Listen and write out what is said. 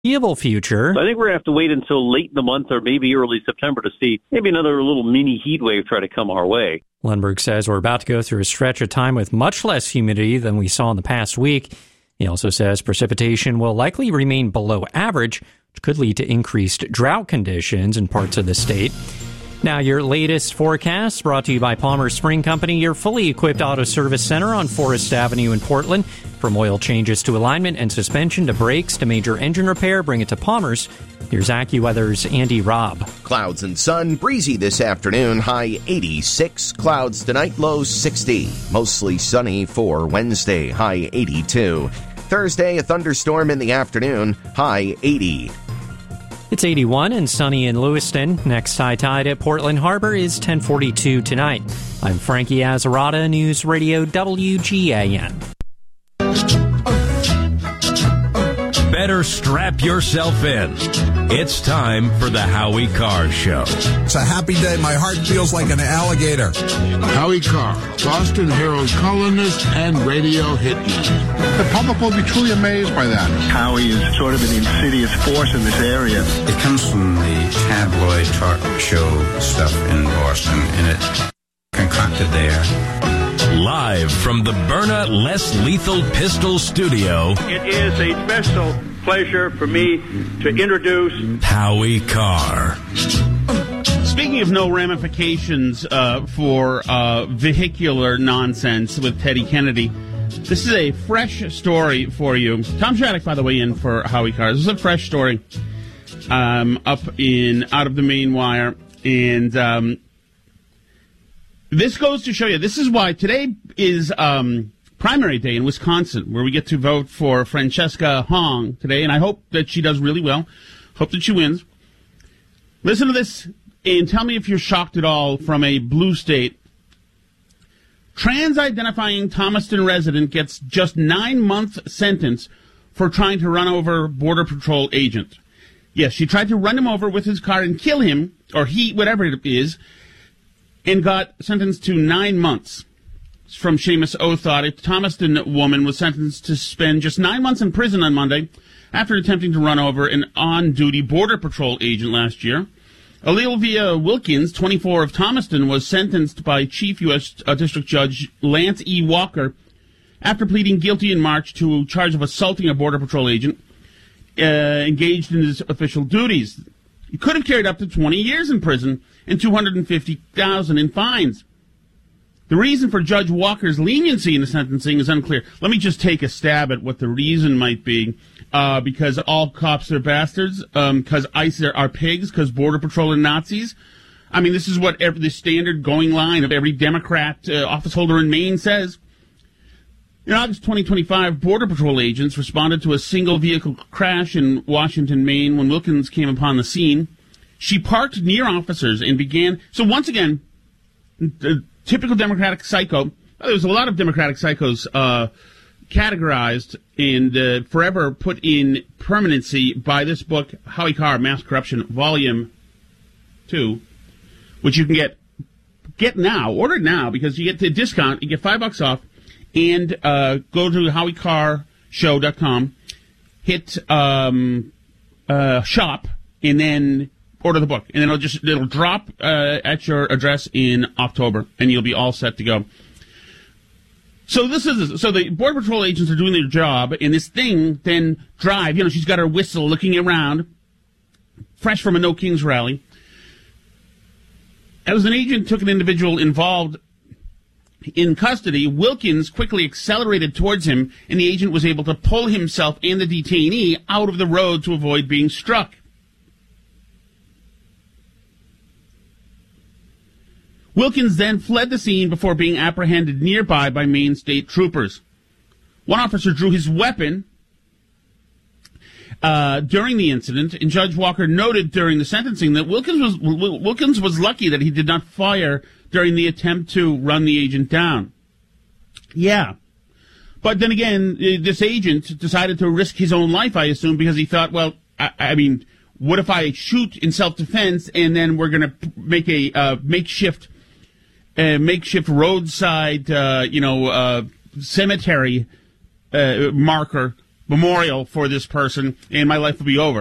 foreseeable future. I think we're going to have to wait until late in the month or maybe early September to see maybe another little mini heat wave try to come our way. Lundberg says we're about to go through a stretch of time with much less humidity than we saw in the past week. He also says precipitation will likely remain below average, which could lead to increased drought conditions in parts of the state. Now, your latest forecast brought to you by Palmer's Spring Company, your fully equipped auto service center on Forest Avenue in Portland. From oil changes to alignment and suspension to brakes to major engine repair, bring it to Palmer's. Here's AccuWeather's Andy Robb. Clouds and sun, breezy this afternoon, high 86. Clouds tonight, low 60. Mostly sunny for Wednesday, high 82. Thursday, a thunderstorm in the afternoon, high 80. It's 81 and sunny in Lewiston. Next high tide at Portland Harbor is 10:42 tonight. I'm Frankie Azzarata, News Radio WGAN. Better strap yourself in. It's time for the Howie Carr Show. It's a happy day. My heart feels like an alligator. Howie Carr, Boston Herald columnist and radio hitman. The public will be truly amazed by that. Howie is sort of an insidious force in this area. It comes from the tabloid talk show stuff in Boston, and it concocted there. Live from the Byrna Less Lethal Pistol Studio, it is a special pleasure for me to introduce Howie Carr. Speaking of no ramifications for vehicular nonsense with Teddy Kennedy, this is a fresh story for you. Tom Shattuck, by the way, in for Howie Carr. This is a fresh story out of the Maine Wire, and this goes to show you, this is why today is primary day in Wisconsin, where we get to vote for Francesca Hong today, and I hope that she does really well. Hope that she wins. Listen to this, and tell me if you're shocked at all from a blue state. Trans-identifying Thomaston resident gets just 9-month sentence for trying to run over Border Patrol agent. Yes, she tried to run him over with his car and kill him, or he, whatever it is, and got sentenced to 9 months. From Seamus Othod, a Thomaston woman was sentenced to spend just 9 months in prison on Monday after attempting to run over an on-duty Border Patrol agent last year. Olivia Wilkins, 24, of Thomaston, was sentenced by Chief U.S. District Judge Lance E. Walker after pleading guilty in March to a charge of assaulting a Border Patrol agent engaged in his official duties. He could have carried up to 20 years in prison and $250,000 in fines. The reason for Judge Walker's leniency in the sentencing is unclear. Let me just take a stab at what the reason might be. Because all cops are bastards, because ICE are pigs, because Border Patrol are Nazis. I mean, this is what the standard going line of every Democrat office holder in Maine says. In August 2025, Border Patrol agents responded to a single vehicle crash in Washington, Maine, when Wilkins came upon the scene. She parked near officers and began... So once again, the typical Democratic psycho... There's a lot of Democratic psychos categorized and forever put in permanency by this book, Howie Carr, Mass Corruption, Volume 2, which you can get now, order it now, because you get the discount, you get $5 off, and go to HowieCarrShow.com, hit shop, and then order the book, and then it'll drop at your address in October, and you'll be all set to go. So the Border Patrol agents are doing their job, and this thing then drive. You know, she's got her whistle, looking around, fresh from a No Kings rally. As an agent took an individual involved in custody, Wilkins quickly accelerated towards him, and the agent was able to pull himself and the detainee out of the road to avoid being struck. Wilkins then fled the scene before being apprehended nearby by Maine state troopers. One officer drew his weapon during the incident, and Judge Walker noted during the sentencing that Wilkins was lucky that he did not fire during the attempt to run the agent down. Yeah. But then again, this agent decided to risk his own life, I assume, because he thought, well, I mean, what if I shoot in self-defense and then we're going to make a makeshift roadside, cemetery marker memorial for this person, and my life will be over.